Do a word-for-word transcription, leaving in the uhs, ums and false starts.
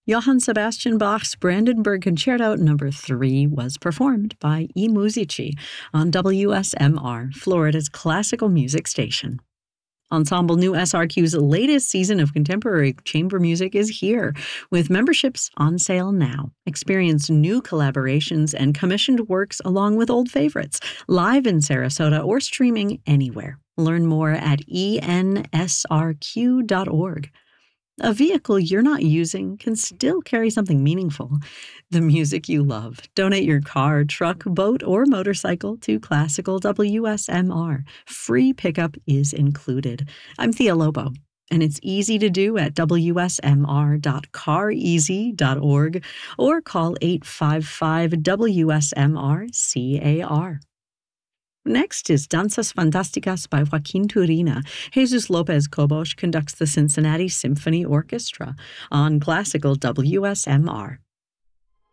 Johann Sebastian Bach's Brandenburg Concerto Number three was performed by iMusici on W S M R, Florida's classical music station. Ensemble New S R Q's latest season of contemporary chamber music is here, with memberships on sale now. Experience new collaborations and commissioned works along with old favorites, live in Sarasota or streaming anywhere. Learn more at E N S R Q dot org. A vehicle you're not using can still carry something meaningful. The music you love. Donate your car, truck, boat, or motorcycle to Classical W S M R. Free pickup is included. I'm Thea Lobo, and it's easy to do at W S M R dot car easy dot org or call eight five five W S M R C A R. Next is Danzas Fantásticas by Joaquin Turina. Jesus Lopez Cobos conducts the Cincinnati Symphony Orchestra on Classical W S M R.